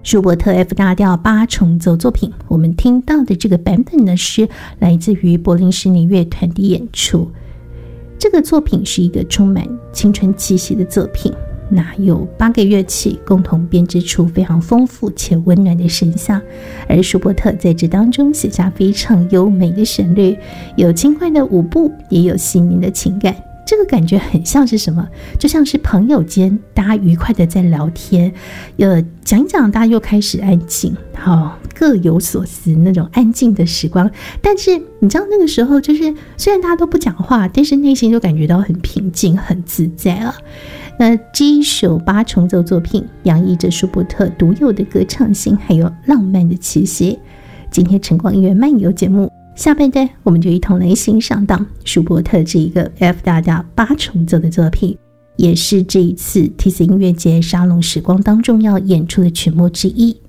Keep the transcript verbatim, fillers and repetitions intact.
舒伯特 F 大调八重奏作品，我们听到的这个版本呢，是来自于柏林室内乐团的演出。这个作品是一个充满青春气息的作品，那有八个乐器共同编织出非常丰富且温暖的声响，而舒伯特在这当中写下非常优美的旋律，有轻快的舞步，也有细腻的情感。这个感觉很像是什么？就像是朋友间大家愉快的在聊天，呃，讲一讲，大家又开始安静，好，各有所思那种安静的时光。但是你知道那个时候，就是虽然大家都不讲话，但是内心就感觉到很平静、很自在啊。那这一首八重奏作品，洋溢着舒伯特独有的歌唱性，还有浪漫的气息。今天晨光音乐漫游节目下半段，我们就一同来欣赏到舒伯特这一个 F 大调八重奏的作品，也是这一次 T C 音乐节沙龙时光当中要演出的曲目之一。